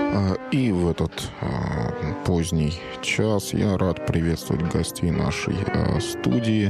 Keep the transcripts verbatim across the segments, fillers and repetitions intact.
И в этот поздний час я рад приветствовать гостей нашей студии.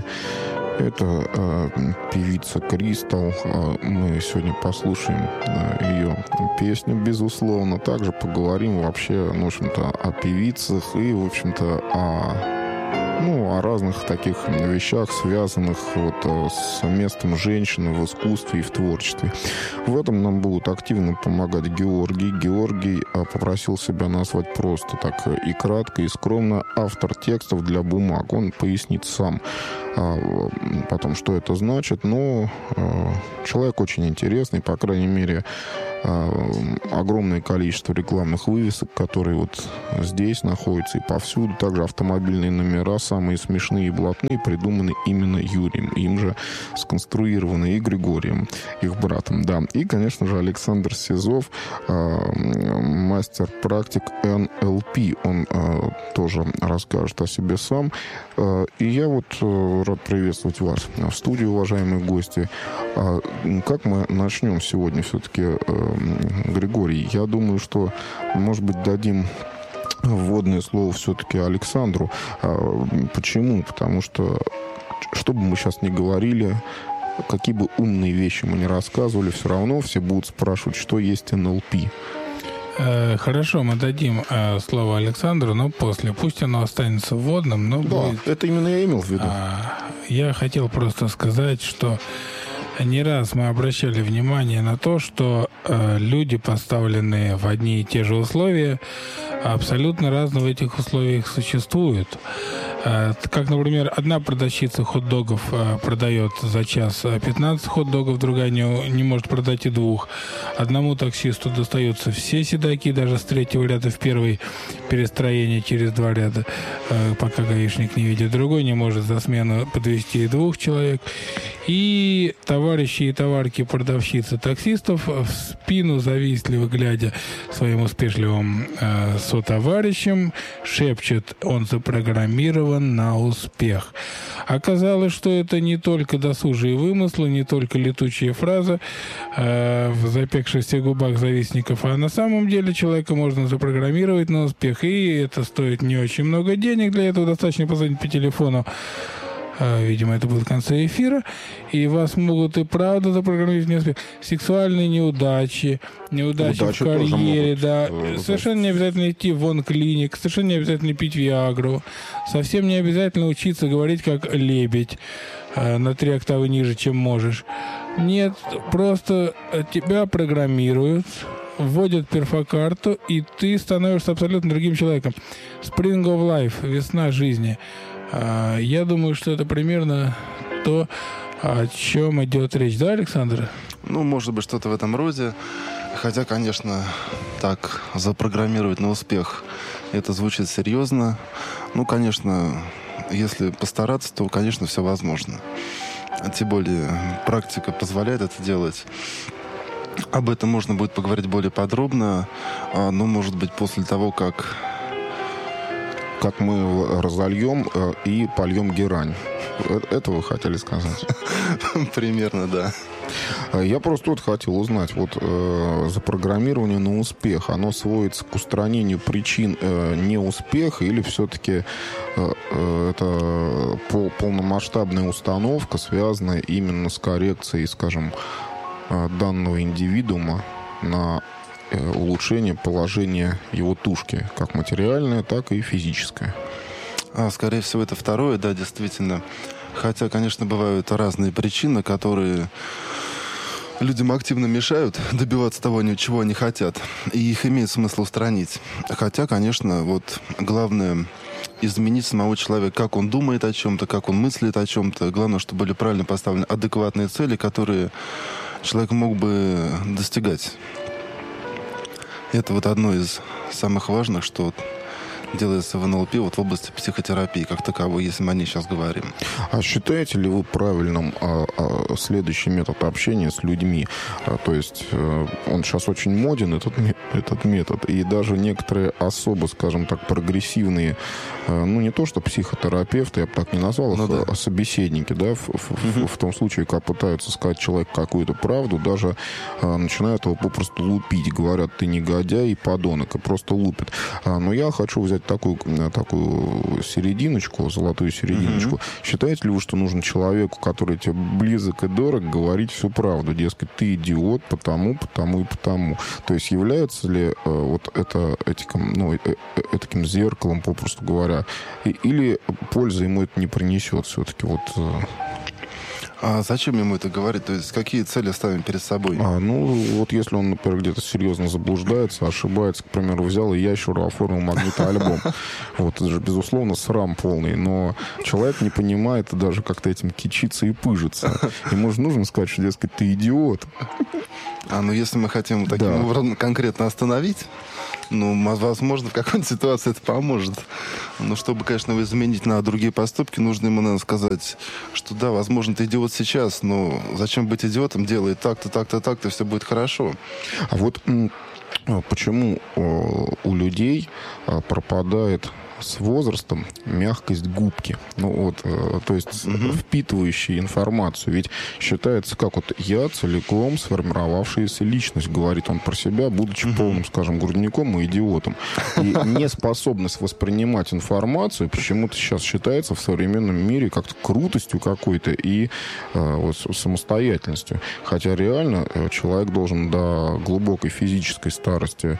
Это певица Кристал. Мы сегодня послушаем ее песню, безусловно. Также поговорим вообще, ну, в общем-то, о певицах и, в общем-то, о Ну, о разных таких вещах, связанных вот с местом женщины в искусстве и в творчестве. В этом нам будут активно помогать Георгий. Георгий попросил себя назвать просто так и кратко, и скромно автор текстов для бумаг. Он пояснит сам потом, что это значит. Но человек очень интересный, по крайней мере, огромное количество рекламных вывесок, которые вот здесь находятся и повсюду. Также автомобильные номера, самые смешные и блатные, придуманы именно Юрием. Им же сконструированы и Григорием, их братом. Да. И, конечно же, Александр Сизов, мастер-практик эн эл пи. Он тоже расскажет о себе сам. И я вот рад приветствовать вас в студии, уважаемые гости. Как мы начнем сегодня все-таки, Григорий? Я думаю, что, может быть, дадим вводное слово все-таки Александру. Почему? Потому что, что бы мы сейчас ни говорили, какие бы умные вещи мы ни рассказывали, все равно все будут спрашивать, что есть эн эл пи. Хорошо, мы дадим э, слово Александру, но после. Пусть оно останется вводным, но да, будет... это именно я имел в виду. А, я хотел просто сказать, что не раз мы обращали внимание на то, что э, люди, поставленные в одни и те же условия, абсолютно разно в этих условиях существуют. Э, как, например, одна продавщица хот-догов э, продает за час пятнадцать хот-догов, другая не, не может продать и двух. Одному таксисту достаются все седаки, даже с третьего ряда в первое перестроение через два ряда, э, пока гаишник не видит. Другой не может за смену подвести и двух человек. И товарищи и товарки продавщицы таксистов в спину, завистливо глядя своим успешливым э, сотоварищам, шепчет: он запрограммирован на успех. Оказалось, что это не только досужие вымыслы, не только летучие фразы э, в запекшихся губах завистников, а на самом деле человека можно запрограммировать на успех, и это стоит не очень много денег. Для этого достаточно позвонить по телефону. Видимо, это будет в конце эфира. И вас могут и правда запрограммировать на успех. Сексуальные неудачи, неудачи Удачи в карьере, да. Э, совершенно не обязательно идти в он-клиник, совершенно не обязательно пить виагру, совсем не обязательно учиться говорить как лебедь э, на три октавы ниже, чем можешь. Нет, просто тебя программируют, вводят перфокарту, и ты становишься абсолютно другим человеком. Spring of Life, весна жизни. Я думаю, что это примерно то, о чем идет речь. Да, Александр? Ну, может быть, что-то в этом роде. Хотя, конечно, так запрограммировать на успех, это звучит серьезно. Ну, конечно, если постараться, то, конечно, все возможно. Тем более, практика позволяет это делать. Об этом можно будет поговорить более подробно, но, может быть, после того, как... как мы разольем э, и польем герань. Это вы хотели сказать? Примерно, да. Я просто вот хотел узнать, вот э, запрограммирование на успех, оно сводится к устранению причин э, неуспеха, или все-таки э, э, это пол, полномасштабная установка, связанная именно с коррекцией, скажем, э, данного индивидуума на улучшение положения его тушки, как материальное, так и физическое? А, скорее всего, это второе, да, действительно. Хотя, конечно, бывают разные причины, которые людям активно мешают добиваться того, чего они хотят. И их имеет смысл устранить. Хотя, конечно, вот главное изменить самого человека, как он думает о чем-то, как он мыслит о чем-то. Главное, чтобы были правильно поставлены адекватные цели, которые человек мог бы достигать. Это вот одно из самых важных, что делается в эн эл пи вот в области психотерапии как таковой, если мы о ней сейчас говорим. А считаете ли вы правильным а, а, следующий метод общения с людьми? А, то есть а, он сейчас очень моден, этот, этот метод, и даже некоторые особо, скажем так, прогрессивные, а, ну не то что психотерапевты, я бы так не назвал их, ну, да. а собеседники, да, в, в, угу. в, в том случае, когда пытаются сказать человеку какую-то правду, даже а, начинают его попросту лупить, говорят, ты негодяй и подонок, и просто лупят. А, но я хочу взять такую, такую серединочку, золотую серединочку. Mm-hmm. Считаете ли вы, что нужно человеку, который тебе близок и дорог, говорить всю правду? Дескать, ты идиот потому, потому и потому. То есть является ли э, вот это этиком, ну, э, э, этаким зеркалом, попросту говоря, и, или пользы ему это не принесет все-таки? Вот... Э... А зачем ему это говорить? То есть какие цели ставим перед собой? А, ну, вот если он, например, где-то серьезно заблуждается, ошибается, к примеру, взял и ящеру оформил магнитоальбом. Вот, это же, безусловно, срам полный. Но человек не понимает и даже как-то этим кичится и пыжится. Ему же нужно сказать, что, дескать, ты идиот. А, ну, если мы хотим таким да. образом конкретно остановить, ну, возможно, в какой-то ситуации это поможет. Но чтобы, конечно, его изменить на другие поступки, нужно ему, наверное, сказать, что да, возможно, ты идиот сейчас, но зачем быть идиотом? Делай так-то, так-то, так-то, все будет хорошо. А вот почему у людей пропадает с возрастом мягкость губки, ну вот, э, то есть mm-hmm. впитывающая информацию. Ведь считается, как вот я целиком сформировавшаяся личность, говорит он про себя, будучи mm-hmm. полным, скажем, грудником и идиотом. И неспособность воспринимать информацию почему-то сейчас считается в современном мире как-то крутостью какой-то и э, вот, самостоятельностью. Хотя реально э, человек должен до глубокой физической старости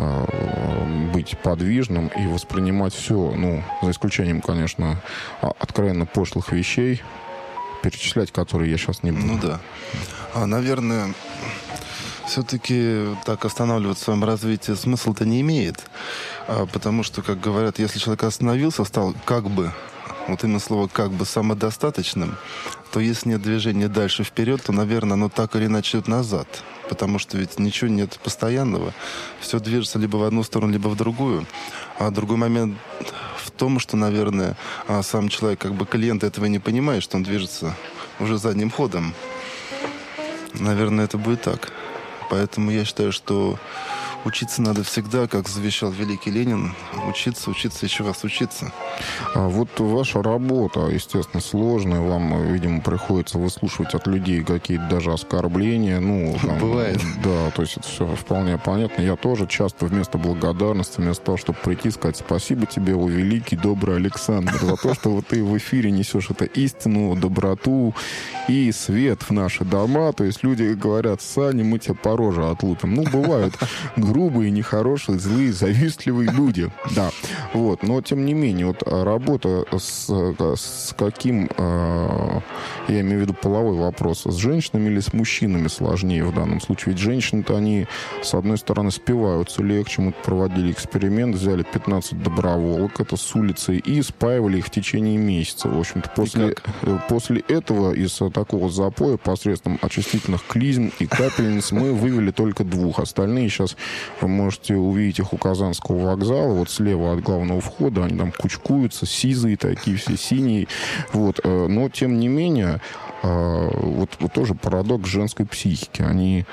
э, быть подвижным и воспринимать все, ну, за исключением, конечно, откровенно пошлых вещей, перечислять которые я сейчас не буду. Ну да. А, наверное, все-таки так останавливаться в своем развитии смысл-то не имеет. А, потому что, как говорят, если человек остановился, стал как бы, вот именно слово «как бы» самодостаточным, то если нет движения дальше вперед, то, наверное, оно так или иначе идет назад. Потому что ведь ничего нет постоянного. Все движется либо в одну сторону, либо в другую. А другой момент в том, что, наверное, сам человек, как бы клиент этого не понимает, что он движется уже задним ходом. Наверное, это будет так. Поэтому я считаю, что учиться надо всегда, как завещал великий Ленин, учиться, учиться, еще раз учиться. А вот ваша работа, естественно, сложная. Вам, видимо, приходится выслушивать от людей какие-то даже оскорбления. Ну, там, бывает. Да, то есть это все вполне понятно. Я тоже часто вместо благодарности, вместо того, чтобы прийти и сказать спасибо тебе, о великий, добрый Александр, за то, что вот ты в эфире несешь это истину, доброту и свет в наши дома. То есть люди говорят: Саня, мы тебя по роже отлупим. Ну, бывают грубые, нехорошие, злые, завистливые люди. Да. Вот. Но, тем не менее, вот работа с, с каким, э, я имею в виду половой вопрос, с женщинами или с мужчинами сложнее в данном случае? Ведь женщины-то, они, с одной стороны, спиваются легче. Мы проводили эксперимент, взяли пятнадцать доброволок, это с улицы, и спаивали их в течение месяца. В общем-то, после, после этого из такого запоя посредством очистительных клизм и капельниц мы вывели только двух. Остальные сейчас вы можете увидеть их у Казанского вокзала, вот слева от главного входа, они там кучкуются, сизые такие, все синие. Вот. Но, тем не менее, вот, вот тоже парадокс женской психики. Они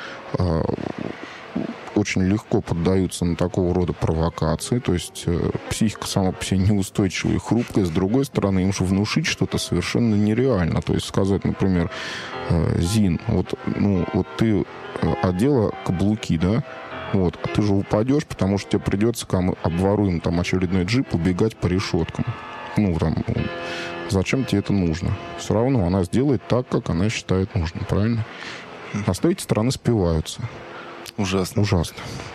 очень легко поддаются на такого рода провокации, то есть психика сама по себе неустойчивая и хрупкая. С другой стороны, им же внушить что-то совершенно нереально. То есть сказать, например, Зин, вот, ну, вот ты одела каблуки, да, вот, а ты же упадешь, потому что тебе придется, когда мы обворуем там очередной джип, убегать по решеткам. Ну, там, зачем тебе это нужно? Все равно она сделает так, как она считает нужным, правильно? А с третьей стороны спиваются. Ужасно. Ужасно.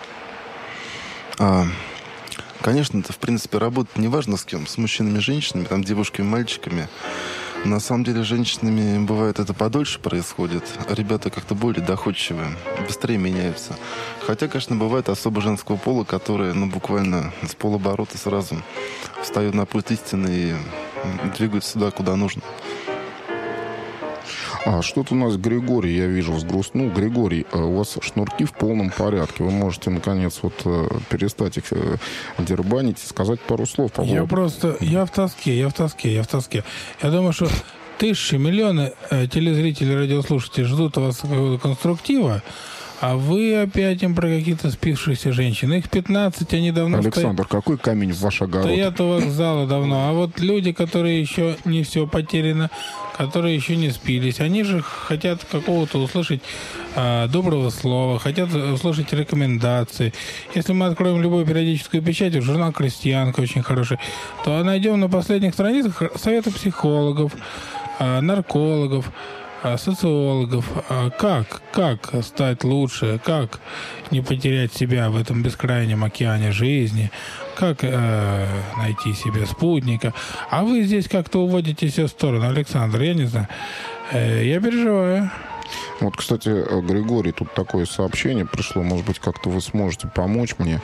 А, конечно, это, в принципе, работа неважно с кем, с мужчинами, женщинами, там, девушками, мальчиками. На самом деле, с женщинами, бывает, это подольше происходит. Ребята как-то более доходчивые, быстрее меняются. Хотя, конечно, бывает особо женского пола, которые, ну, буквально с полоборота сразу встают на путь истины и двигаются туда, куда нужно. А что-то у нас Григорий, я вижу, взгрустнул. Григорий, у вас шнурки в полном порядке. Вы можете, наконец, вот перестать их дербанить и сказать пару слов по поводу. Я просто, я в тоске, я в тоске, я в тоске. Я думаю, что тысячи, миллионы телезрителей, радиослушателей ждут от вас какого-то конструктива, а вы опять им про какие-то спившиеся женщины. Их пятнадцать, они давно... Александр, стоят... какой камень в ваш огород? Стоят у вокзала давно. А вот люди, которые еще не все потеряно, которые еще не спились, они же хотят какого-то услышать а, доброго слова, хотят услышать рекомендации. Если мы откроем любую периодическую печать, журнал «Крестьянка» очень хороший, то найдем на последних страницах советы психологов, а, наркологов, социологов, как, как стать лучше, как не потерять себя в этом бескрайнем океане жизни, как э, найти себе спутника. А вы здесь как-то уводите все в сторону, Александр, я не знаю. Э, я переживаю. Вот, кстати, Григорий, тут такое сообщение пришло. Может быть, как-то вы сможете помочь мне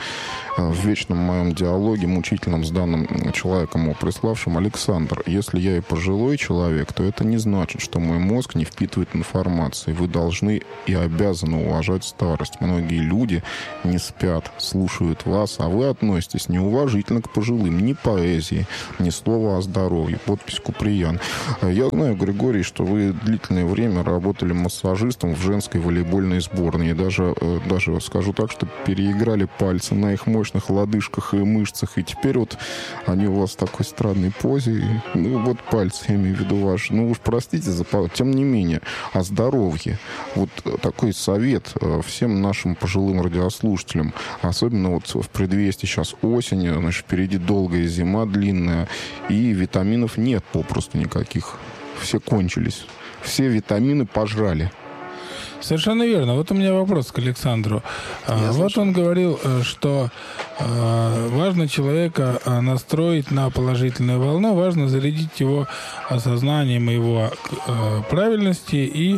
в вечном моем диалоге, мучительном с данным человеком, его приславшим. Александр, если я и пожилой человек, то это не значит, что мой мозг не впитывает информации. Вы должны и обязаны уважать старость. Многие люди не спят, слушают вас, а вы относитесь неуважительно к пожилым. Ни поэзии, ни слова о здоровье. Подпись Куприян. Я знаю, Григорий, что вы длительное время работали массажистом в женской волейбольной сборной. И даже, даже скажу так, что переиграли пальцы на их мощных лодыжках и мышцах. И теперь вот они у вас в такой странной позе. Ну, вот пальцы, я имею в виду ваши. Ну, уж простите за... Тем не менее, о здоровье. Вот такой совет всем нашим пожилым радиослушателям. Особенно вот в предвестии сейчас осени. Значит, впереди долгая зима длинная. И витаминов нет попросту никаких. Все кончились. Все витамины пожрали. Совершенно верно. Вот у меня вопрос к Александру. Я вот слышу. Он говорил, что важно человека настроить на положительную волну, важно зарядить его осознанием его правильности и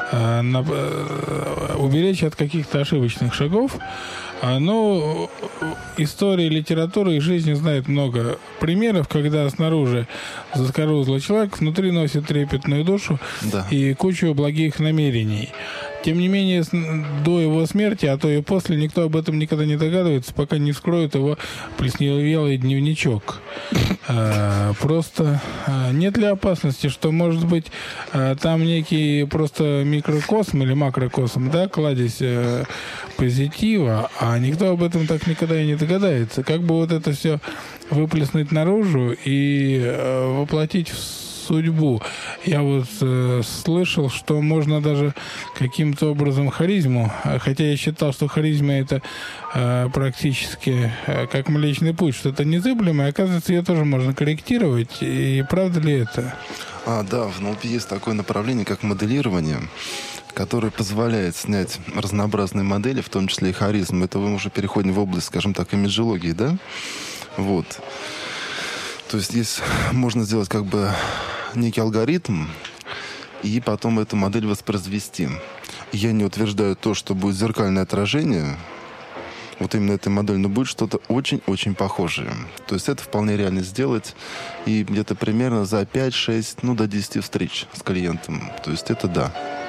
уберечь от каких-то ошибочных шагов. Ну, история, литература и жизнь знает много примеров, когда снаружи заскорузлый человек, внутри носит трепетную душу, да, и кучу благих намерений. Тем не менее, до его смерти, а то и после, никто об этом никогда не догадывается, пока не вскроет его плесневелый дневничок. Просто нет ли опасности, что, может быть, там некий просто микрокосм или макрокосм, да, кладезь позитива, а никто об этом так никогда и не догадается. Как бы вот это все выплеснуть наружу и воплотить в судьбу. Я вот э, слышал, что можно даже каким-то образом харизму, хотя я считал, что харизма это э, практически э, как Млечный Путь, что-то незыблемое, оказывается, ее тоже можно корректировать. И правда ли это? А, да, в эн эл пи есть такое направление, как моделирование, которое позволяет снять разнообразные модели, в том числе и харизм. Это мы уже переходим в область, скажем так, имиджологии, да? Вот. То есть здесь можно сделать как бы некий алгоритм и потом эту модель воспроизвести. Я не утверждаю то, что будет зеркальное отражение вот именно этой модели, но будет что-то очень-очень похожее. То есть это вполне реально сделать и где-то примерно за пять-шесть, ну до десяти встреч с клиентом. То есть это да.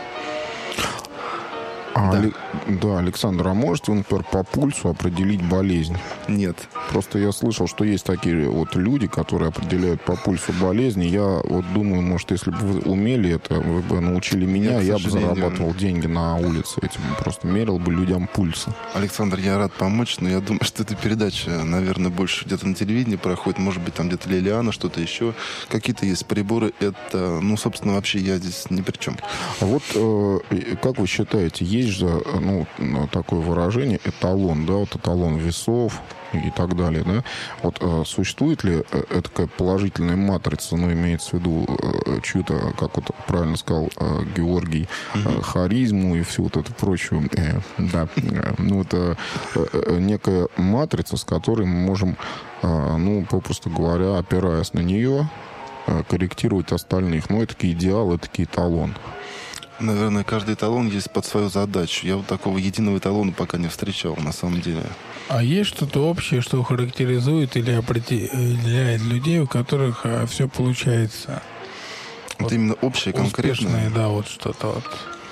А, да. да, Александр, а можете вы, например, по пульсу определить болезнь? Нет. Просто я слышал, что есть такие вот люди, которые определяют по пульсу болезни. Я вот думаю, может, если бы вы умели это, вы бы научили меня, Нет, я бы зарабатывал деньги на улице этим. Просто мерил бы людям пульсы. Александр, я рад помочь, но я думаю, что эта передача, наверное, больше где-то на телевидении проходит. Может быть, там где-то Лилиана, что-то еще. Какие-то есть приборы. Это, ну, собственно, вообще я здесь ни при чем. А вот э, как вы считаете, есть Есть же, ну, такое выражение эталон, да, вот эталон весов и так далее, да. Вот э, существует ли э, такая положительная матрица, ну, имеется в виду э, чью-то, как вот правильно сказал э, Георгий, э, харизму и всю вот эту прочую, э, да, э, ну, это э, некая матрица, с которой мы можем, э, ну, попросту говоря, опираясь на нее, э, корректировать остальных. Ну, это такой идеал, это такой эталон. Наверное, каждый эталон есть под свою задачу. Я вот такого единого эталона пока не встречал, на самом деле. А есть что-то общее, что характеризует или определяет людей, у которых все получается? Вот, вот именно общее, конкретное. Да, вот что-то вот.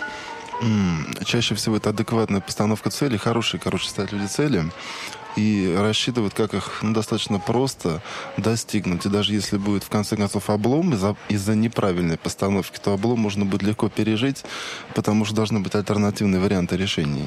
Mm, чаще всего это адекватная постановка целей, хорошие, короче, ставят люди цели и рассчитывают, как их ну, достаточно просто достигнуть. И даже если будет, в конце концов, облом из-за, из-за неправильной постановки, то облом можно будет легко пережить, потому что должны быть альтернативные варианты решений.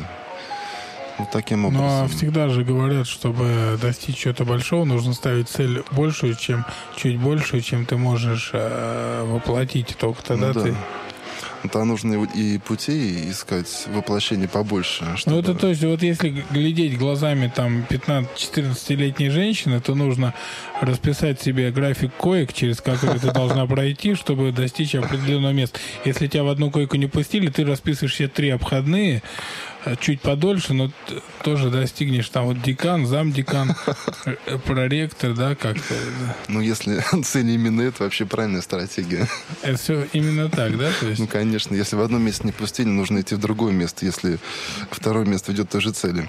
Вот таким образом. Ну, а всегда же говорят, чтобы достичь чего-то большого, нужно ставить цель большую, чем чуть большую, чем ты можешь э, воплотить. Только тогда ну, ты... Да. Там нужно и путей искать воплощение побольше. Чтобы... Ну, это то есть, вот если глядеть глазами там пятнадцати-четырнадцатилетней женщины, то нужно расписать себе график коек, через который ты должна пройти, чтобы достичь определенного места. Если тебя в одну койку не пустили, ты расписываешь все три обходные, чуть подольше, но тоже достигнешь там вот декан, замдекан, проректор, да, как-то. Ну, если цель именно это, вообще правильная стратегия. Это все именно так, да? То есть... Ну, конечно. Если в одном месте не пустили, нужно идти в другое место, если второе место ведет к той же цели.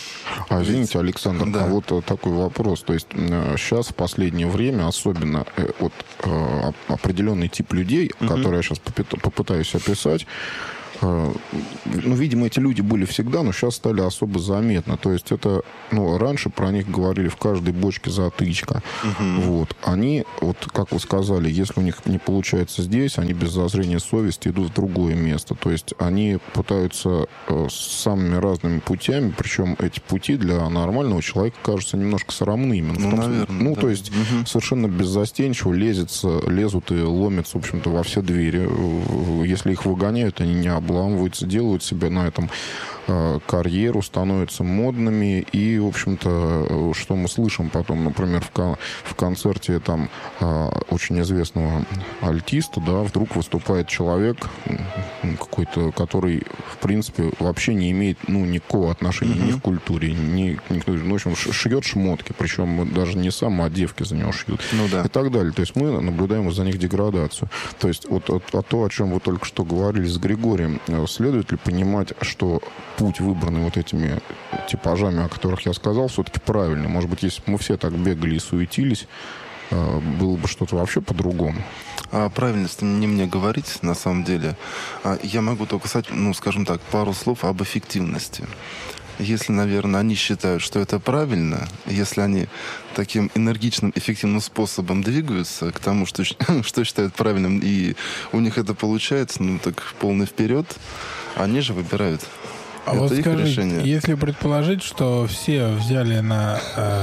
А извините, Александр, да. а вот такой вопрос. То есть сейчас в последнее время особенно вот определенный тип людей, угу. которые я сейчас попытаюсь описать, ну, видимо, эти люди были всегда, но сейчас стали особо заметны. То есть это, ну, раньше про них говорили в каждой бочке затычка. Uh-huh. Вот. Они, вот как вы сказали, если у них не получается здесь, они без зазрения совести идут в другое место. То есть они пытаются э, самыми разными путями, причем эти пути для нормального человека кажутся немножко срамными. Ну, том, наверное, ну да. то есть uh-huh. совершенно беззастенчиво лезется, лезут и ломятся, в общем-то, во все двери. Если их выгоняют, они не обламываются. Обламываются, делают себе на этом э, карьеру, становятся модными. И, в общем-то, что мы слышим потом, например, в, кон- в концерте там э, очень известного альтиста, да, вдруг выступает человек какой-то, который, в принципе, вообще не имеет, ну, никакого отношения mm-hmm. ни к культуре, ни, ни к... Ну, в общем, шьет шмотки, причем даже не сам, а девки за него шьют. Ну, да. И так далее. То есть мы наблюдаем за них деградацию. То есть вот а то, о чем вы только что говорили с Григорием, следует ли понимать, что путь, выбранный вот этими типажами, о которых я сказал, все-таки правильный? Может быть, если бы мы все так бегали и суетились, было бы что-то вообще по-другому? А правильность не мне говорить, на самом деле. Я могу только сказать, ну, скажем так, пару слов об эффективности. Если, наверное, они считают, что это правильно, если они таким энергичным, эффективным способом двигаются к тому, что, что считают правильным, и у них это получается, ну, так полный вперед, они же выбирают. А это вот их скажите, решение. Если предположить, что все взяли на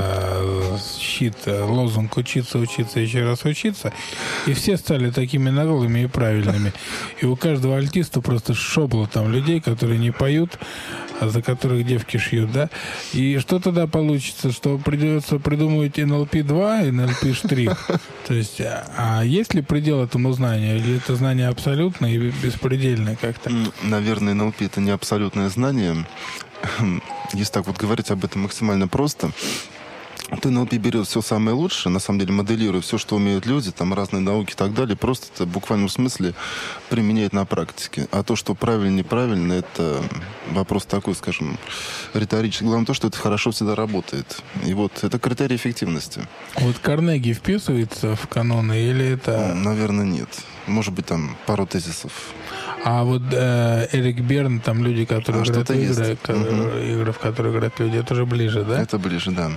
э, щит лозунг «учиться, учиться, еще раз учиться», и все стали такими наглыми и правильными, и у каждого альтиста просто шобло там людей, которые не поют, а за которых девки шьют, да? И что тогда получится? Что придется придумывать эн эл пи два, эн эл пи штрих? То есть, а есть ли предел этому знанию? Или это знание абсолютное и беспредельное как-то? Наверное, эн эл пи — это не абсолютное знание. Если так вот говорить об этом максимально просто, то эн эл пи берет все самое лучшее, на самом деле моделирует все, что умеют люди, там разные науки и так далее, просто это в буквальном смысле применяет на практике. А то, что правильно, неправильно, это вопрос такой, скажем, риторический. Главное то, что это хорошо всегда работает. И вот это критерий эффективности. Вот Карнеги вписывается в каноны или это... Ну, наверное, нет. Может быть, там пару тезисов. А вот э, Эрик Берн, там люди, которые а, играют в игры, которые, угу. игры, в которые играют люди, это уже ближе, да? Это ближе, да.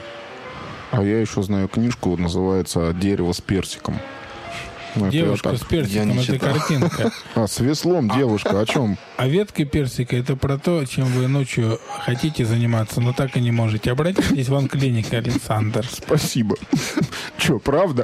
А я еще знаю книжку, называется «Дерево с персиком». Ну, девушка с персиком, это читал. Картинка. А, с веслом девушка, о чем? А ветка персика — это про то, чем вы ночью хотите заниматься, но так и не можете. Обратитесь в клинику, Александр. Спасибо. Че, правда?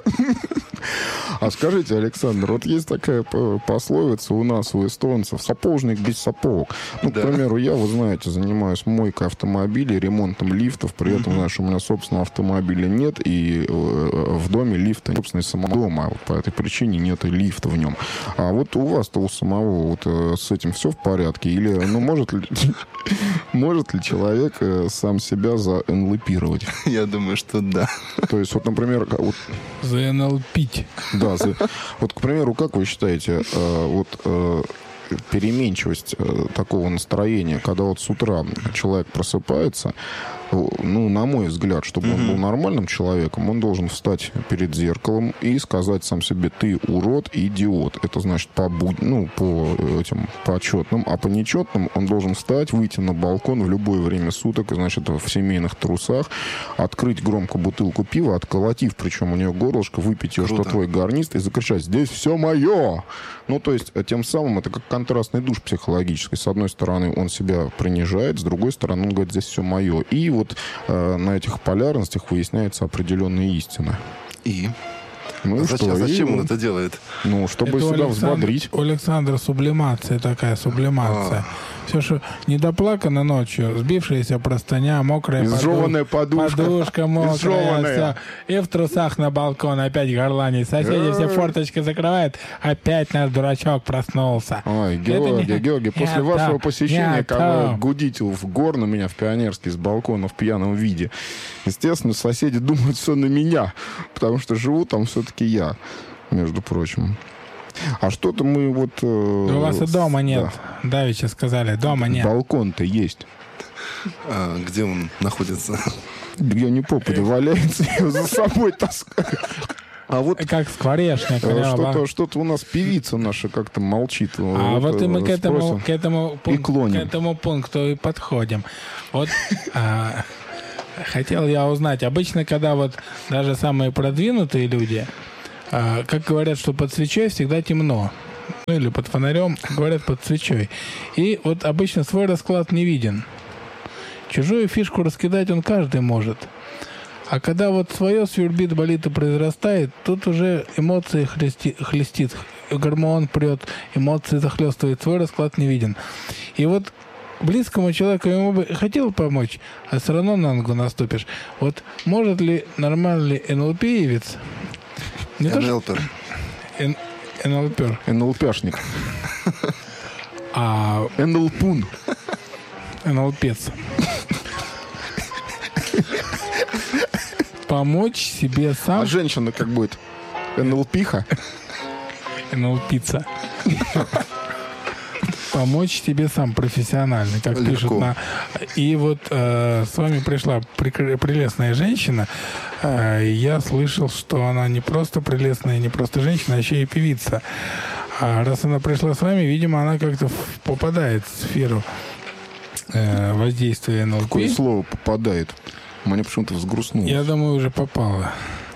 А скажите, Александр, вот есть такая пословица у нас, у эстонцев: сапожник без сапог. Ну, да. К примеру, я, вы знаете, занимаюсь мойкой автомобилей, ремонтом лифтов, при этом, Mm-hmm. знаешь, у меня собственного автомобиля нет, и в доме лифта, собственно, самого дома, вот по этой причине нет и лифта в нем. А вот у вас-то, у самого, вот с этим все в порядке? Или, ну, может ли, может ли человек сам себя заэнлэпировать? Я думаю, что да. То есть, вот, например... Вот, за эн эл пи. Да, за, вот, к примеру, как вы считаете, э, вот э, переменчивость э, такого настроения, когда вот с утра человек просыпается, ну, на мой взгляд, чтобы mm-hmm. он был нормальным человеком, он должен встать перед зеркалом и сказать сам себе: ты урод и идиот. Это значит по, буд... ну, по этим почетным, а по нечетным он должен встать, выйти на балкон в любое время суток, значит, в семейных трусах, открыть громко бутылку пива, отколотив, причем у нее горлышко, выпить ее, что твой гарнист, и закричать: здесь все мое! Ну, то есть, тем самым это как контрастный душ психологический. С одной стороны, он себя принижает, с другой стороны, он говорит: здесь все мое. И вот э, на этих полярностях выясняется определенная истина. И? Ну, а что? зачем, зачем и, он это делает? Ну, чтобы это себя у взбодрить. У Александра сублимация такая, сублимация. А. Все, что недоплакано ночью, сбившаяся простыня, мокрая изжеванная подушка. Подушка мокрая, изжеванная. Все. И в трусах на балкон опять горланит. Соседи все форточки закрывают. Опять наш дурачок проснулся. Ой, Георгий, не... Георгий, после Нет, вашего да. посещения, Нет, когда да. гудите в гор на меня в Пионерский с балкона в пьяном виде, естественно, соседи думают все на меня, потому что живу там все-таки я, между прочим. А что-то мы вот... Э, у вас и дома нет. Да. Давеча сказали, дома нет. Балкон-то есть. А, где он находится? Где не попадя валяется, ее за собой таскаю. А вот как скворечник. Что-то, что-то у нас певица наша как-то молчит. А вот, вот и мы к этому, к, этому пункт, к этому пункту и подходим. Вот а, хотел я узнать. Обычно, когда вот даже самые продвинутые люди... Как говорят, что под свечой всегда темно. Ну или под фонарем, говорят, под свечой. И вот обычно свой расклад не виден. Чужую фишку раскидать он каждый может. А когда вот свое свербит, болит и произрастает, тут уже эмоции хлести, хлестит, гормон прет, эмоции захлестывает, свой расклад не виден. И вот близкому человеку ему бы хотел помочь, а все равно на ногу наступишь. Вот может ли нормальный эн эл пи-евец... НЛПер. НЛПер. НЛПшник. А... НЛПун. НЛПец. Помочь себе сам... А женщина как будет? НЛПиха? НЛПица. Помочь тебе сам профессионально, как легко пишут на... И вот э, с вами пришла прик... прелестная женщина. Э, я слышал, что она не просто прелестная, не просто женщина, а еще и певица. А раз она пришла с вами, видимо, она как-то попадает в сферу э, воздействия эн эл пи. Какое слово попадает? Мне почему-то взгрустнулось. Я думаю, уже попала.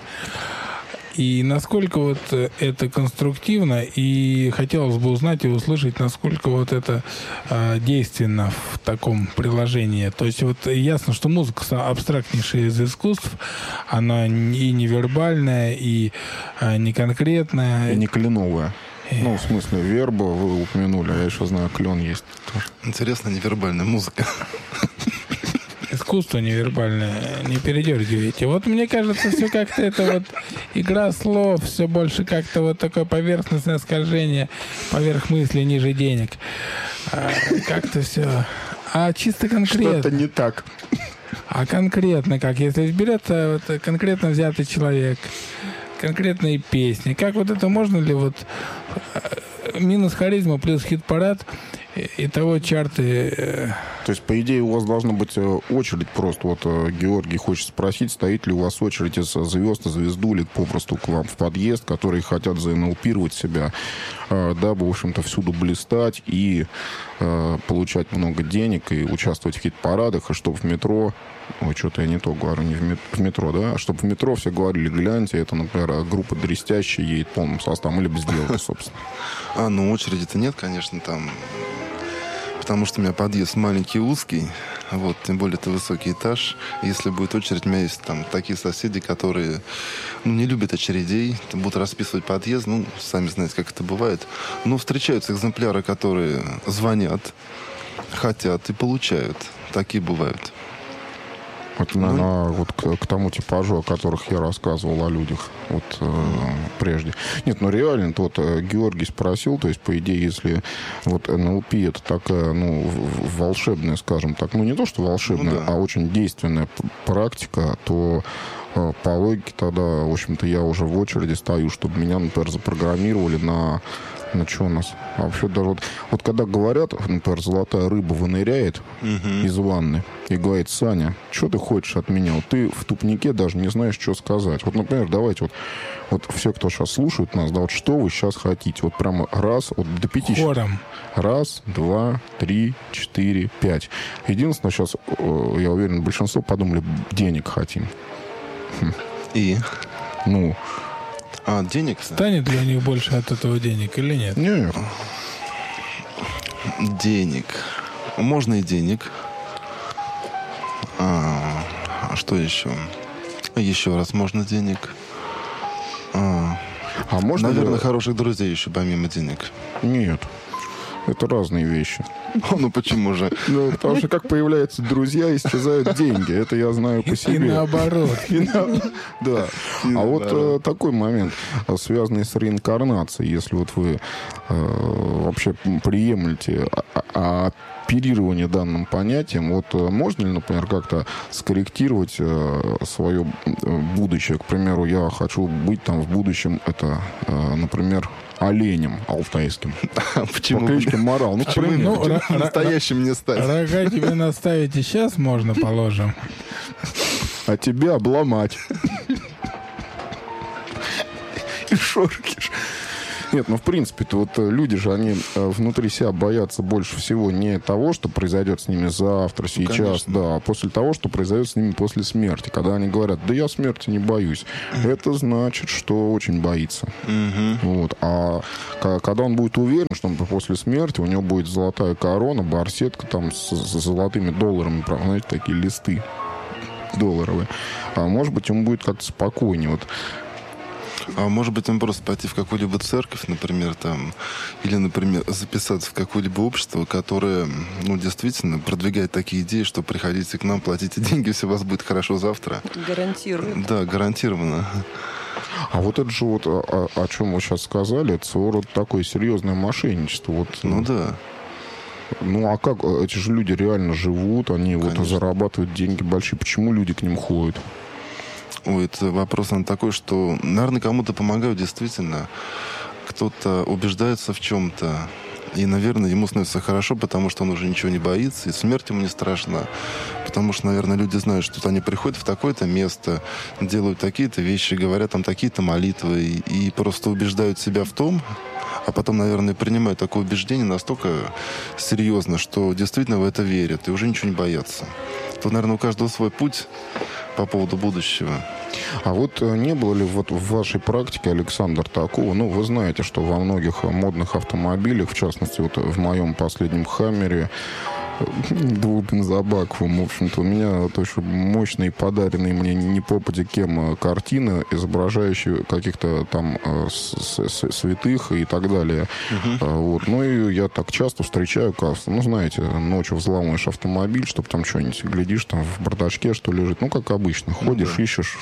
И насколько вот это конструктивно, и хотелось бы узнать и услышать, насколько вот это э, действенно в таком приложении. То есть вот ясно, что музыка абстрактнейшая из искусств, она и невербальная, и э, не конкретная. И не кленовая. Ну, в смысле, верба вы упомянули, а я еще знаю, клен есть тоже. Интересно, невербальная музыка. Искусство невербальное, не передергивайте. Вот мне кажется, все как-то это вот игра слов, все больше как-то вот такое поверхностное скольжение поверх мысли ниже денег. А, как-то все. А чисто конкретно. Что-то не так. А конкретно как? Если берется вот конкретно взятый человек, конкретные песни, как вот это можно ли вот минус харизма плюс хит-парад, и того чарты... То есть, по идее, у вас должна быть очередь просто. Вот Георгий хочет спросить, стоит ли у вас очередь из звезд и звездулек попросту к вам в подъезд, которые хотят заэнэлпировать себя, дабы, в общем-то, всюду блистать и э, получать много денег и участвовать в хит-парадах, и чтобы в метро... Ой, что-то я не то говорю, не в метро, да? А чтобы в метро все говорили: гляньте, это, например, группа дрестящая едет полным составом, или без дела, собственно. А, ну, очереди-то нет, конечно, там... Потому что у меня подъезд маленький, узкий, вот, тем более это высокий этаж. Если будет очередь, у меня есть там такие соседи, которые ну, не любят очередей, будут расписывать подъезд, ну, сами знаете, как это бывает. Но встречаются экземпляры, которые звонят, хотят и получают. Такие бывают. Это, наверное, ну, вот к, к тому типажу, о которых я рассказывал, о людях вот, э, прежде. Нет, ну реально, вот э, Георгий спросил, то есть, по идее, если вот эн эл пи это такая, ну, волшебная, скажем так, ну не то, что волшебная, ну, да. а очень действенная практика, то по логике тогда, в общем-то, я уже в очереди стою, чтобы меня, например, запрограммировали на... На что у нас? А вообще даже вот, вот когда говорят, например, золотая рыба выныряет uh-huh. из ванны и говорит: Саня, что ты хочешь от меня? Вот ты в тупнике даже не знаешь, что сказать. Вот, например, давайте вот, вот все, кто сейчас слушает нас, да, вот что вы сейчас хотите? Вот прямо раз, вот до пяти. Хором. Раз, два, три, четыре, пять. Единственное, сейчас, я уверен, большинство подумали, денег хотим. И? Ну... А, денег? Станет ли у них больше от этого денег или нет? Нет. Денег. Можно и денег. А, а что еще? Еще раз можно денег. А, а можно наверное, ли... хороших друзей еще помимо денег. Нет. Это разные вещи. Ну почему же? Ну, потому что как появляются друзья, исчезают деньги. Это я знаю по себе. И наоборот. И на... Да. И а наоборот. Вот э, такой момент, связанный с реинкарнацией. Если вот вы э, вообще приемлете а- а- оперирование данным понятием, вот можно ли, например, как-то скорректировать э, свое будущее? К примеру, я хочу быть там в будущем, это, э, например, оленем алтайским. Почему? По кличке Морал. Ну, почему ну, почему р- настоящим не стать? Рога тебе наставить и сейчас можно, положим. А тебя обломать. И шоркиш. Нет, ну, в принципе-то вот люди же, они внутри себя боятся больше всего не того, что произойдет с ними завтра, сейчас, ну, да, а после того, что произойдет с ними после смерти. Когда они говорят: да я смерти не боюсь, это значит, что очень боится. Mm-hmm. Вот. А когда он будет уверен, что он после смерти, у него будет золотая корона, барсетка там с, с золотыми долларами, знаете, такие листы долларовые, а может быть, ему будет как-то спокойнее. Вот. А может быть, он просто пойти в какую-либо церковь, например, там, или, например, записаться в какое-либо общество, которое, ну, действительно продвигает такие идеи, что приходите к нам, платите деньги, все у вас будет хорошо завтра. Гарантирует. Да, гарантированно. А вот это же вот, о, о чем вы сейчас сказали, это своего рода такое серьезное мошенничество. Вот, ну да. Ну а как? Эти же люди реально живут, они Конечно. вот зарабатывают деньги большие. Почему люди к ним ходят? Ой, это вопрос он такой, что, наверное, кому-то помогают действительно. Кто-то убеждается в чем-то. И, наверное, ему становится хорошо, потому что он уже ничего не боится, и смерть ему не страшна. Потому что, наверное, люди знают, что они приходят в такое-то место, делают такие-то вещи, говорят там такие-то молитвы, и, и просто убеждают себя в том, а потом, наверное, принимают такое убеждение настолько серьезно, что действительно в это верят, и уже ничего не боятся. То, наверное, у каждого свой путь по поводу будущего. А вот не было ли вот в вашей практике, Александр, такого? Ну, вы знаете, что во многих модных автомобилях, в частности, вот в моем последнем «Хаммере», двухбензобаковым, в общем-то, у меня тоже мощные подаренные мне не попади кем картины, изображающие каких-то там святых и так далее. Uh-huh. Вот. Ну и я так часто встречаю, ну, знаете, ночью взламываешь автомобиль, чтобы там что-нибудь, глядишь, там в бардачке что лежит. Ну, как обычно, ходишь, uh-huh. ищешь,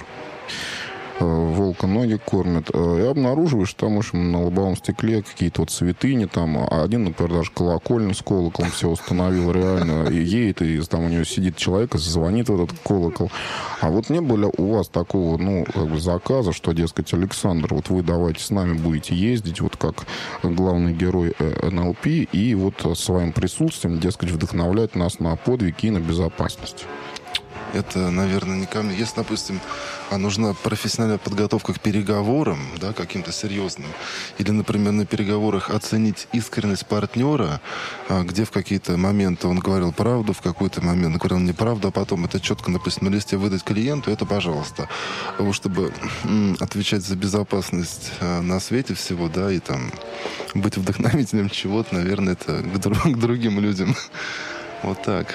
волка ноги кормят, и обнаруживаешь там, в общем, на лобовом стекле какие-то вот святыни, там, один, например, даже колокольню с колоколом все установил реально, и едет, и там у него сидит человек, и звонит в этот колокол. А вот не было у вас такого, ну, как бы заказа, что, дескать, Александр, вот вы давайте с нами будете ездить, вот как главный герой эн эл пи, и вот своим присутствием, дескать, вдохновлять нас на подвиг и на безопасность? Это, наверное, не ко мне. Если, допустим, нужна профессиональная подготовка к переговорам, да, каким-то серьезным, или, например, на переговорах оценить искренность партнера, где в какие-то моменты он говорил правду, в какой-то момент он говорил неправду, а потом это четко, допустим, на листе выдать клиенту, это пожалуйста. А вот чтобы отвечать за безопасность на свете всего, да, и там быть вдохновителем чего-то, наверное, это к, друг, к другим людям. Вот так.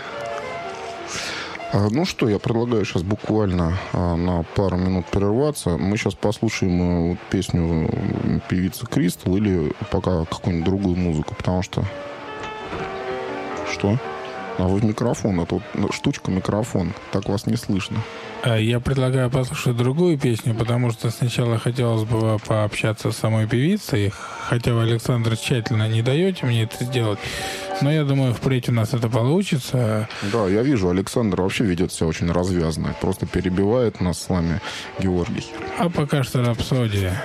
Ну что, я предлагаю сейчас буквально а, на пару минут прерваться. Мы сейчас послушаем а, песню певицы Кристал или пока какую-нибудь другую музыку, потому что... Что? А вы в микрофон, это вот штучка микрофон, так вас не слышно. Я предлагаю послушать другую песню, потому что сначала хотелось бы пообщаться с самой певицей, хотя вы, Александр, тщательно не даете мне это сделать, но я думаю, впредь у нас это получится. Да, я вижу, Александр вообще ведет себя очень развязно, просто перебивает нас с вами Георгий. А пока что рапсодия.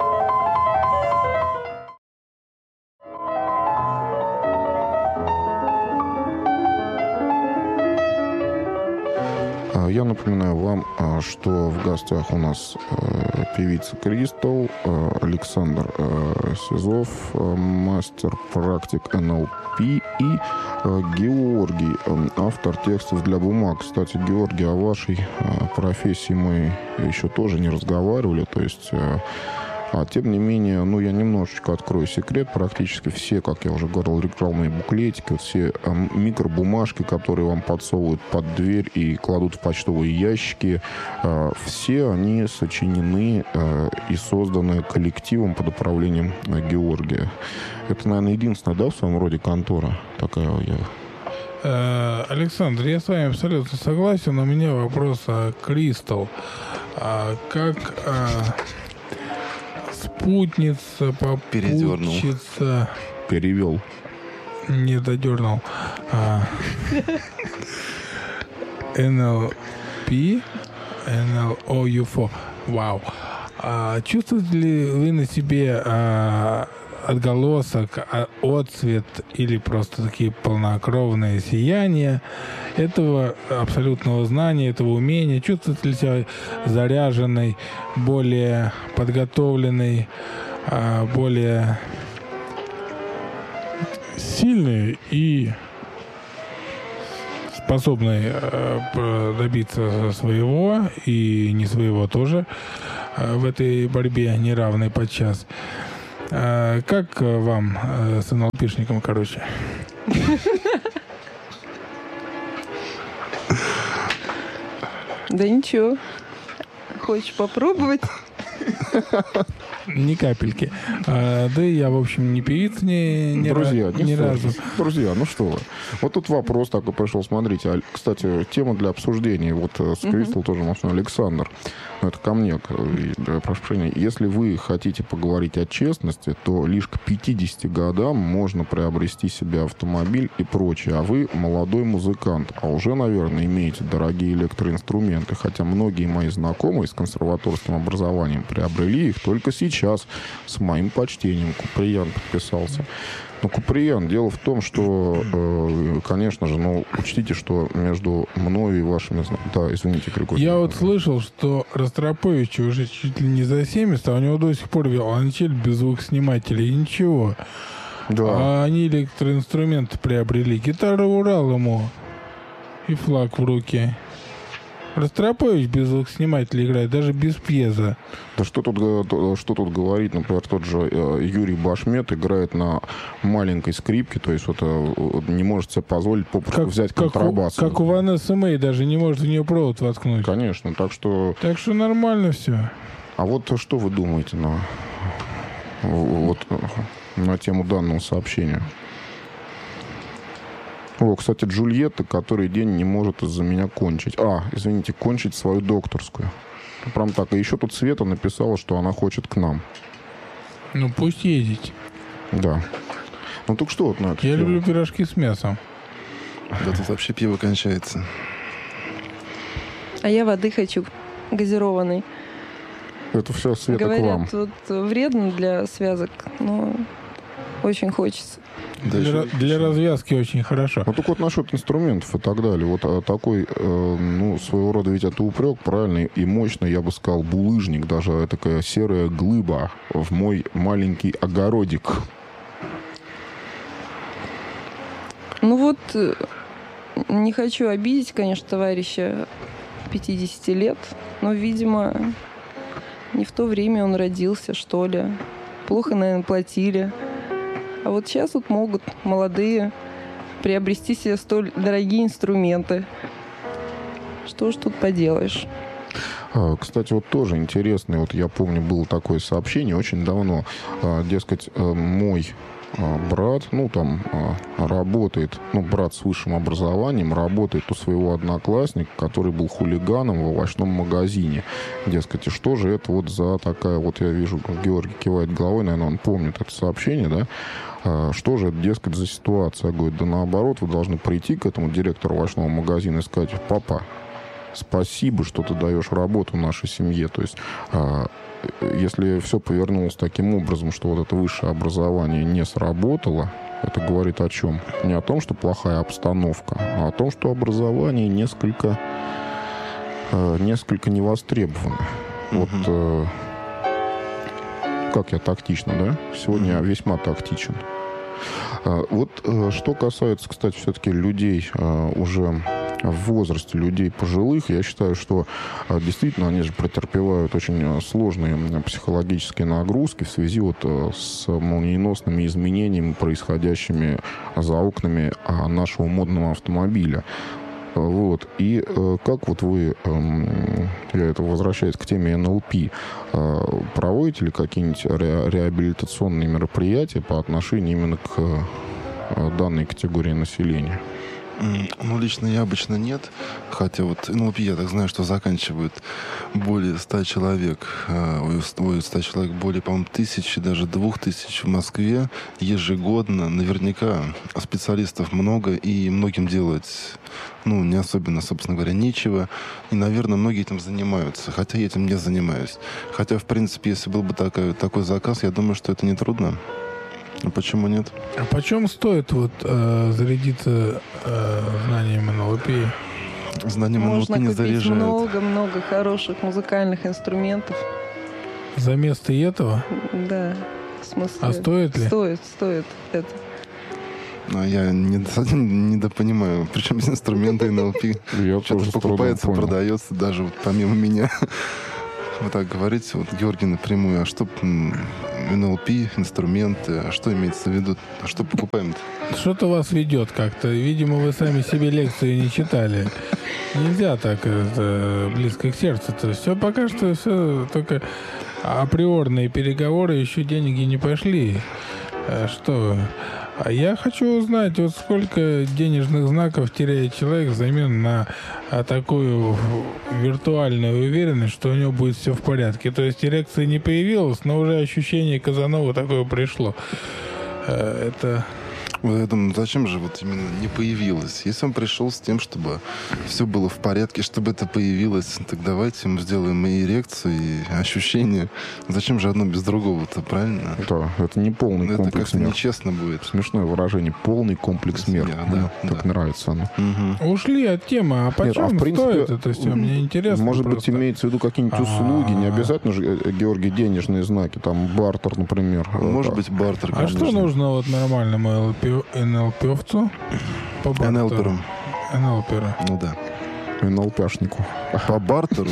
Я напоминаю вам, что в гостях у нас певица Кристал, Александр Сизов, мастер-практик эн эл пи, и Георгий, автор текстов для бумаг. Кстати, Георгий, о вашей профессии мы еще тоже не разговаривали, то есть... А тем не менее, ну, я немножечко открою секрет. Практически все, как я уже говорил, рекламные буклетики, все э, микробумажки, которые вам подсовывают под дверь и кладут в почтовые ящики, э, все они сочинены э, и созданы коллективом под управлением э, Георгия. Это, наверное, единственная, да, в своем роде контора такая я... Александр, я с вами абсолютно согласен. У меня вопрос о Кристал. А как... А... Спутница, попутчица. Перевел. Не додернул. А, эн эл пи, эн эл о ю эф о. Вау. А, чувствуете ли вы на себе а, отголосок, а, отцвет или просто такие полнокровные сияния этого абсолютного знания, этого умения? Чувствуете ли себя заряженной, более подготовленной, более сильной и способной добиться своего и не своего тоже в этой борьбе неравной подчас? Как вам с эн эл пи-шником, короче? Да ничего. Хочешь попробовать? Ни капельки. А, да и я, в общем, не певица ни, ни, Друзья, ra- ни разу. Друзья, ну что вы. Вот тут вопрос такой пришел. Смотрите, кстати, тема для обсуждения. Вот с Кристал тоже мощно. Александр. Ну, это ко мне. Прошу прощения. Если вы хотите поговорить о честности, то лишь к пятидесяти годам можно приобрести себе автомобиль и прочее. А вы молодой музыкант. А уже, наверное, имеете дорогие электроинструменты. Хотя многие мои знакомые с консерваторским образованием приобрели их только сейчас. Сейчас с моим почтением. Куприян подписался. Ну, Куприян, дело в том, что, э, конечно же, ну, учтите, что между мной и вашими... Да, извините, Григорий. Я вот слышал, что Ростроповичу уже чуть ли не за семьдесят, а у него до сих пор виолончель без звукоснимателей, и ничего. Да. А они электроинструменты приобрели. Гитара Урал ему и флаг в руки. Ростропович без звукоснимателя играет, даже без пьеза. Да что тут, что тут говорить, например, тот же Юрий Башмет играет на маленькой скрипке, то есть вот не может себе позволить попросту как, взять как контрабас. У, как у Ванессы Мэй, даже не может в нее провод воткнуть. Конечно, так что... Так что нормально все. А вот что вы думаете на, вот, на тему данного сообщения? О, кстати, Джульетта, который день не может из-за меня кончить. А, извините, кончить свою докторскую. Прям так. И еще тут Света написала, что она хочет к нам. Ну, пусть ездить. Да. Ну, так что вот на это? Я тему? люблю пирожки с мясом. Да тут вообще пиво кончается. А я воды хочу газированной. Это все, Света, Говорят, к вам. вот вредно для связок, но очень хочется. Да для, еще... для развязки очень хорошо. Ну, только вот насчет инструментов и так далее. Вот а, такой, э, ну, своего рода ведь это упрек, правильный и мощный, я бы сказал, булыжник, даже такая серая глыба в мой маленький огородик. Ну вот, не хочу обидеть, конечно, товарища пятидесяти лет, но, видимо, не в то время он родился, что ли. Плохо, наверное, платили. А вот сейчас вот могут молодые приобрести себе столь дорогие инструменты. Что ж тут поделаешь? Кстати, вот тоже интересно, вот я помню, было такое сообщение очень давно. Дескать, мой брат, ну, там, работает, ну, брат с высшим образованием, работает у своего одноклассника, который был хулиганом в овощном магазине. Дескать, и что же это вот за такая, вот я вижу, Георгий кивает головой, наверное, он помнит это сообщение, да? Что же это, дескать, за ситуация? Говорит, да наоборот, вы должны прийти к этому директору овощного магазина и сказать: папа, спасибо, что ты даешь работу нашей семье. То есть, если все повернулось таким образом, что вот это высшее образование не сработало, это говорит о чем? Не о том, что плохая обстановка, а о том, что образование несколько, несколько не востребовано. Mm-hmm. Вот как я тактично, да? Сегодня я весьма тактичен. Вот что касается, кстати, все-таки людей уже в возрасте, людей пожилых, я считаю, что действительно они же претерпевают очень сложные психологические нагрузки в связи вот с молниеносными изменениями, происходящими за окнами нашего модного автомобиля. Вот. И э, как вот вы, э, я это возвращаюсь к теме эн эл пи, э, проводите ли какие-нибудь ре, реабилитационные мероприятия по отношению именно к э, данной категории населения? Ну, лично я обычно нет. Хотя вот эн эл пи, я так знаю, что заканчивают более ста человек. Ой, ста человек, более, по-моему, тысячи, даже двух тысяч в Москве ежегодно. Наверняка специалистов много, и многим делать, ну, не особенно, собственно говоря, нечего. И, наверное, многие этим занимаются. Хотя я этим не занимаюсь. Хотя, в принципе, если был бы такой, такой заказ, я думаю, что это нетрудно. А почему нет? А почем стоит вот э, зарядиться э, знанием эн эл пи? Знанием эн эл пи не заряжают. Можно купить много-много хороших музыкальных инструментов. За место и этого? Да. В смысле? А стоит ли? Стоит, стоит это. Ну, я не, не допонимаю. Причем инструменты эн эл пи. Что-то покупается, продается, даже вот помимо меня. Вот так говорить, вот Георгий напрямую, а что эн эл пи, инструменты, а что имеется в виду, а что покупаем-то? Что-то вас ведет как-то. Видимо, вы сами себе лекции не читали. Нельзя так это, близко к сердцу-то. Все пока что все только априорные переговоры, еще деньги не пошли. Что? А я хочу узнать, вот сколько денежных знаков теряет человек взамен на а, такую виртуальную уверенность, что у него будет все в порядке. То есть эрекции не появилось, но уже ощущение Казанова такое пришло. А, это... Я думаю, зачем же вот именно не появилось? Если он пришел с тем, чтобы все было в порядке, чтобы это появилось, так давайте мы сделаем и эрекцию, и ощущения. Зачем же одно без другого-то, правильно? Да, это не полный это комплекс мер. Это нечестно будет. Смешное выражение. Полный комплекс мер. Да, Мне да, так да. нравится оно. Угу. Ушли от темы. А почем Нет, а в принципе, стоит это все? Мне интересно. Может просто. быть, имеется в виду какие-нибудь услуги. Не обязательно же, Георгий, денежные знаки. Там бартер, например. Может да. быть, бартер, А конечно. что нужно вот нормальному эн эл пи? По эн эл перу. эн эл перу. Ну да. эн эл пешнику. По бартеру.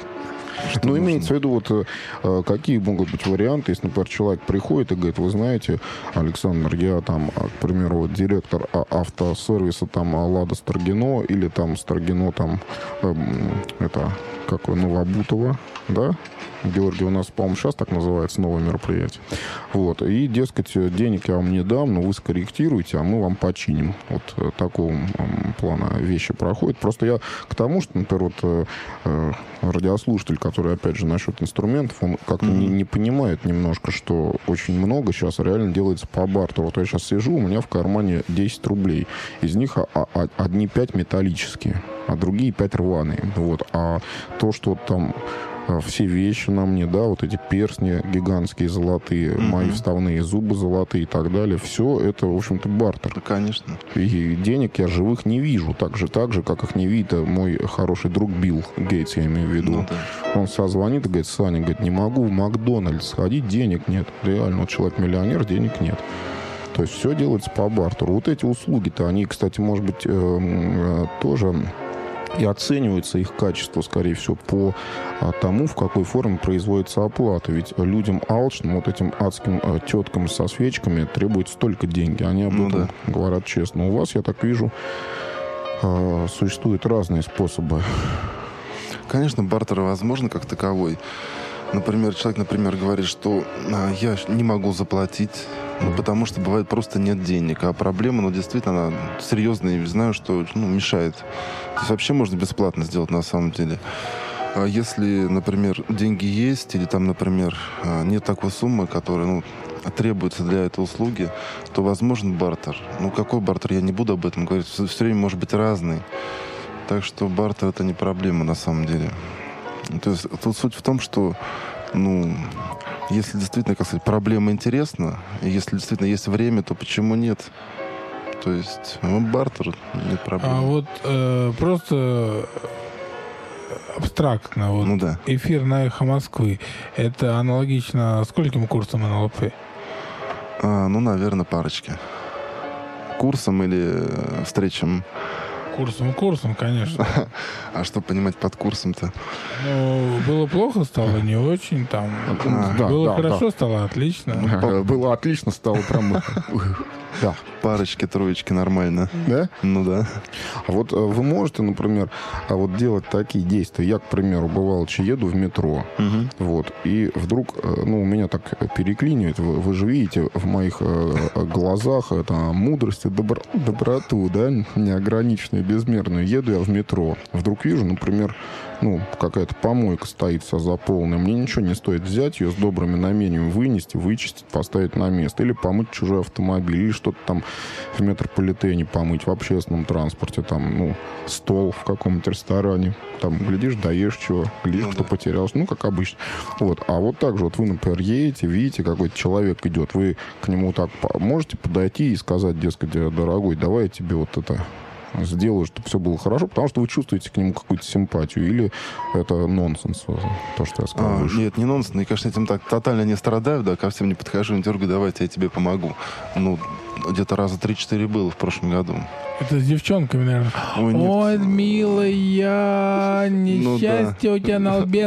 Ну, имеется в виду, вот э, какие могут быть варианты, если, например, человек приходит и говорит: вы знаете, Александр, я там, к примеру, вот, директор автосервиса там Лада Старгино, или там Старгино там, э, это, какое, Новобутово, да? Георгий, у нас, по-моему, сейчас так называется новое мероприятие. Вот. И, дескать, денег я вам не дам, но вы скорректируете, а мы вам починим. Вот э, такого э, плана вещи проходят. Просто я к тому, что, например, вот э, радиослушатель, который, опять же, насчет инструментов, он как-то mm-hmm. не, не понимает немножко, что очень много сейчас реально делается по бартеру. Вот я сейчас сижу, у меня в кармане десять рублей. Из них а, а, одни пять металлические, а другие пять рваные. Вот. А то, что там все вещи на мне, да, вот эти перстни гигантские золотые, mm-hmm. мои вставные зубы золотые и так далее, все это, в общем-то, бартер. Да, конечно. И денег я живых не вижу, так же, так же, как их не видит мой хороший друг Билл Гейтс, я имею в виду. Ну, да. Он сразу звонит и говорит: Саня, говорит, не могу в Макдональдс сходить, денег нет. Реально, вот человек миллионер, денег нет. То есть все делается по бартеру. Вот эти услуги-то, они, кстати, может быть, э, тоже... И оценивается их качество, скорее всего, по а, тому, в какой форме производится оплата. Ведь людям алчным, вот этим адским а, теткам со свечками требуется столько денег. Они об ну, этом да. говорят честно. У вас, я так вижу, а, существуют разные способы. Конечно, бартер возможно как таковой. Например, человек, например, говорит, что а, я не могу заплатить, ну, потому что бывает просто нет денег. А проблема, ну, действительно, она серьезная, и знаю, что ну, мешает. То есть вообще можно бесплатно сделать на самом деле. А если, например, деньги есть, или там, например, нет такой суммы, которая, ну, требуется для этой услуги, то возможен бартер. Ну, какой бартер? Я не буду об этом говорить. Все, все время может быть разный. Так что бартер — это не проблема на самом деле. То есть тут суть в том, что, ну, если действительно, как сказать, проблема интересна, и если действительно есть время, то почему нет? То есть, ну, бартер — нет проблем. А вот э, просто абстрактно, вот Ну да. эфир на «Эхо Москвы» — это аналогично скольким курсам эн эл пэ? А, ну, наверное, парочки. Курсом или встречам? Курсом, курсом, конечно. А что понимать под курсом-то? Ну, было плохо, стало не очень, там. А, да, было да, хорошо, да. стало отлично. Ага, было отлично, стало прям... Да. Парочки, троечки нормально. Да? Ну да. А вот э, вы можете, например, а вот делать такие действия. Я, к примеру, бывало, че еду в метро, Мгм. вот, и вдруг, э, ну, у меня так переклинивает. Вы, вы же видите в моих э, глазах это мудрость и добро- доброту, да, неограниченную, безмерную. Еду я в метро. Вдруг вижу, например, ну, какая-то помойка стоит вся заполненная. Мне ничего не стоит взять ее с добрыми намерениями, вынести, вычистить, поставить на место. Или помыть чужой автомобиль, или что-то там в метрополитене помыть, в общественном транспорте, там, ну, стол в каком-нибудь ресторане. Там, глядишь, даешь чего, глядишь, Ну кто да. потерялся. Ну, как обычно. Вот. А вот так же, вот вы, например, едете, видите, какой-то человек идет, вы к нему так по- можете подойти и сказать, дескать, дорогой, давай я тебе вот это сделаю, чтобы все было хорошо, потому что вы чувствуете к нему какую-то симпатию, или это нонсенс, то, что я сказал А, выше. нет, не нонсенс. Я, конечно, этим так тотально не страдаю, да, ко всем не подхожу, не дергаю, давайте я тебе помогу. Ну, где-то раза три-четыре было в прошлом году. Это с девчонками, наверное. Ой, нет. Ой, милая, несчастье у тебя на лбе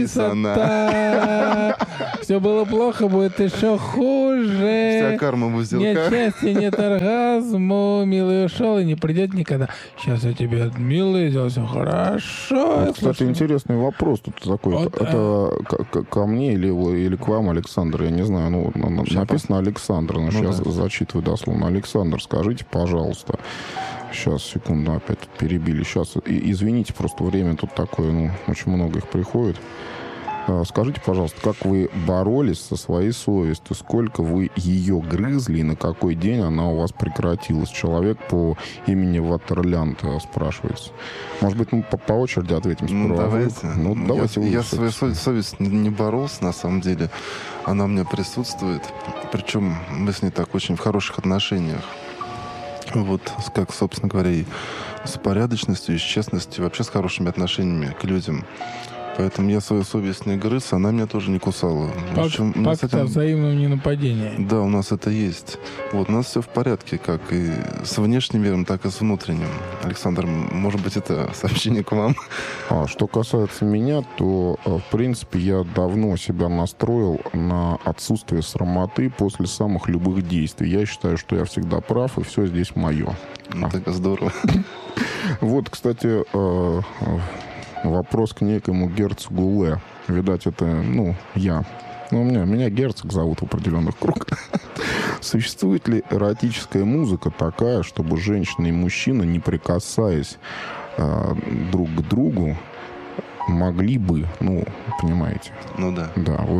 написано. Все было плохо, будет еще Вся хуже. карма в Нет узелках. счастья, нет оргазма. Милый ушел и не придет никогда. Сейчас я тебе, милый, сделал все хорошо. Вот, кстати, Слушай, интересный вопрос тут такой. Вот, это к- к- ко мне или, или к вам, Александр? Я не знаю. Ну, на- на- Щас написано Александр. Но Ну сейчас да. зачитываю дословно. Александр, скажите, пожалуйста. Сейчас, секунду, опять тут перебили. Сейчас, и- извините, просто время тут такое, ну, очень много их приходит. А, Скажите, пожалуйста, как вы боролись со своей совестью? Сколько вы ее грызли и на какой день она у вас прекратилась? Человек по имени Ваттерлянд э, спрашивается. Может быть, мы по, по очереди ответим Ну, сперва. давайте. Ну, давайте я вы я все- свою совесть, совесть не, не боролся, на самом деле. Она у меня присутствует. Причем мы с ней так очень в хороших отношениях. Вот, с- как, собственно говоря, и с порядочностью, и с честностью, вообще с хорошими отношениями к людям. Поэтому я свою совесть не грыз, она меня тоже не кусала. В пак- общем, у нас пакт это- о взаимном ненападении. Да, у нас это есть. Вот, у нас все в порядке, как и с внешним миром, так и с внутренним. Александр, м, может быть, это сообщение к вам? А, что касается меня, то, э, в принципе, я давно себя настроил на отсутствие срамоты после самых любых действий. Я считаю, что я всегда прав, и все здесь мое. Ну, так здорово. Вот, кстати, э, вопрос к некому герцогу Ле. Видать, это, ну, я. Ну, у меня, меня герцог зовут в определенных кругах. Существует ли эротическая музыка такая, чтобы женщина и мужчина, не прикасаясь э, друг к другу, могли бы, ну, понимаете, Ну да. да, вот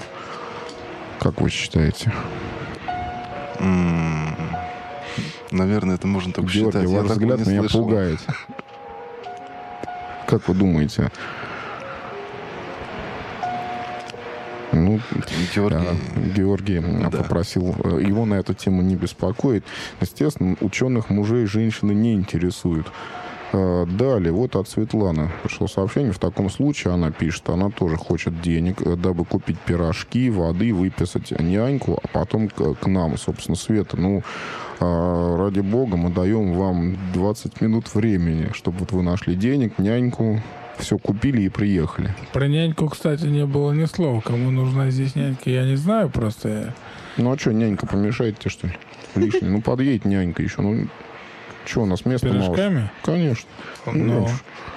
как вы считаете? М, Наверное, это можно только Георгий, считать. Я ваш такого взгляд не меня слышал. пугает. Как вы думаете? Ну, Георгий, да, Георгий Да. попросил э, его на эту тему не беспокоить. Естественно, ученых мужей женщины не интересуют. Э, Далее, вот от Светланы пришло сообщение. В таком случае она пишет, она тоже хочет денег, э, дабы купить пирожки, воды, выписать няньку, а потом к, к нам, собственно, Света. Ну, э, ради бога, мы даем вам двадцать минут времени, чтобы вот вы нашли денег, няньку, все купили и приехали. Про няньку, кстати, не было ни слова. Кому нужна здесь нянька, я не знаю просто. Ну, а что, нянька помешает тебе, что ли? Лишний. Ну, подъедет нянька еще. Ну, что, у нас места мало. Пирожками? Конечно. Ну, Ну,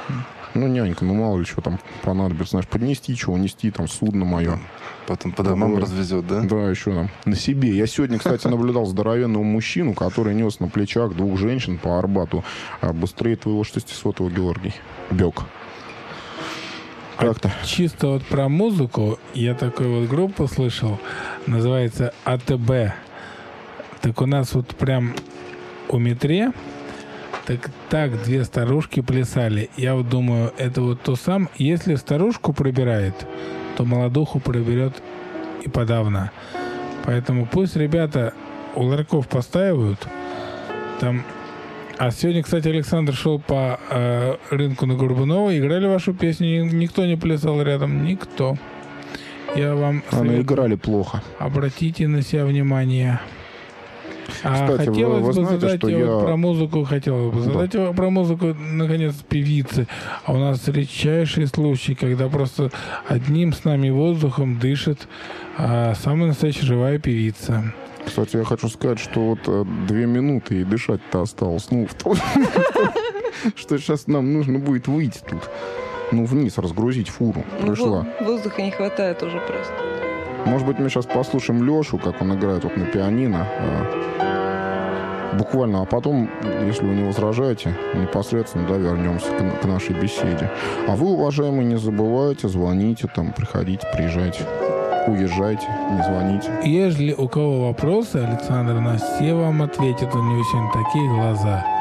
Ну, нянька, ну мало ли что там понадобится, знаешь, поднести чего, нести там судно мое. Потом по домам Такое. развезет, да? Да, еще там на себе. Я сегодня, кстати, наблюдал здоровенного мужчину, который нес на плечах двух женщин по Арбату. А быстрее твоего шестисотого, Георгий. Бег. Как-то. Чисто вот про музыку я такую вот группу слышал, называется АТБ. Так у нас вот прям у метре так, так две старушки плясали. Я вот думаю, это вот то самое. Если старушку пробирает, то молодуху проберет и подавно. Поэтому пусть ребята у ларьков постаивают. Там... А сегодня, кстати, Александр шел по э, рынку на Горбунова, играли вашу песню, никто не плясал рядом, никто. Я вам А советую, играли плохо. обратите на себя внимание. А Кстати, хотелось вы, вы бы знаете, задать что я я... вот про музыку, хотел бы задать да. про музыку, наконец, певицы. А у нас редчайший случай, когда просто одним с нами воздухом дышит а, самая настоящая живая певица. Кстати, я хочу сказать, что вот э, две минуты и дышать-то осталось. Ну, в том, что сейчас нам нужно будет выйти тут. Ну, вниз разгрузить фуру. Пришла. Воздуха не хватает уже просто. Может быть, мы сейчас послушаем Лешу, как он играет вот на пианино. Буквально. А потом, если вы не возражаете, непосредственно, да, вернемся к, к нашей беседе. А вы, уважаемые, не забывайте, звоните, там, приходите, приезжайте. Уезжайте, не звоните. Если у кого вопросы, Александр на все вам ответит. У него сегодня такие глаза.